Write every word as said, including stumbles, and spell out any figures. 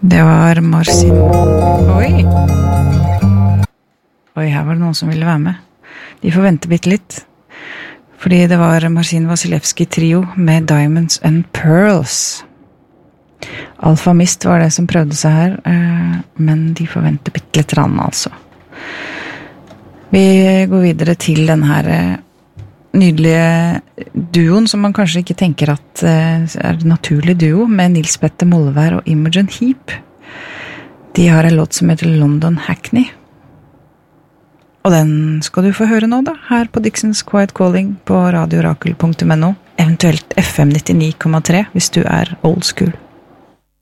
Det var Marcin. Oi. Oi, her var det noen som ville være med. De får vente bitte litt. Fordi det var Marcin Vasilevski trio med Diamonds and Pearls. Alfa Mist var det som prøvde seg her, men de får vente bitte litt rann, altså. Vi går videre til denne her nydelige duoen som man kanskje ikke tenker at er en naturlig duo, med Nils Petter Molvær og Imogen Heap. De har en låt som heter London Hackney. Og den skal du få høre nå da, her på Dixons Quiet Calling på radio orakel punktum no, eventuelt F M nittini komma tre hvis du er old school.